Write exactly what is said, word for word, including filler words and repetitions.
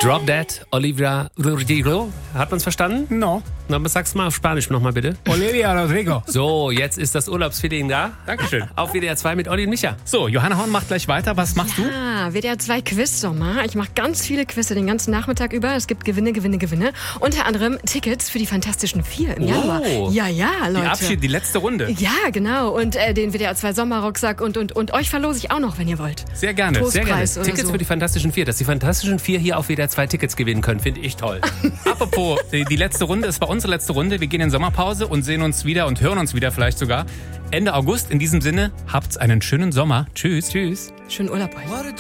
Drop Dead, Olivia Rodrigo. Hat man's verstanden? No. Na, sag's mal auf Spanisch nochmal bitte. Olivia Rodrigo. So, jetzt ist das Urlaubsfeeling da. Dankeschön. Auf W D R zwei mit Olli und Micha. So, Johanna Horn macht gleich weiter. Was machst du? Ja, W D R zwei Quiz-Sommer. Ich mache ganz viele Quizze den ganzen Nachmittag über. Es gibt Gewinne, Gewinne, Gewinne. Unter anderem Tickets für die Fantastischen Vier im Oh. Januar. Ja, ja, Leute. Die Abschied, die letzte Runde. Ja, genau. Und äh, den W D R zwei Sommerrucksack und, und, und euch verlose ich auch noch, wenn ihr wollt. Sehr gerne. Trostpreis Sehr gerne. oder Tickets so. für die Fantastischen Vier. Dass die Fantastischen Vier hier auf W D R zwei Tickets gewinnen können, finde ich toll. Apropos, die, die letzte Runde, es war unsere letzte Runde. Wir gehen in Sommerpause und sehen uns wieder und hören uns wieder vielleicht sogar Ende August. In diesem Sinne, habt's einen schönen Sommer. Tschüss. Tschüss. Schönen Urlaub euch.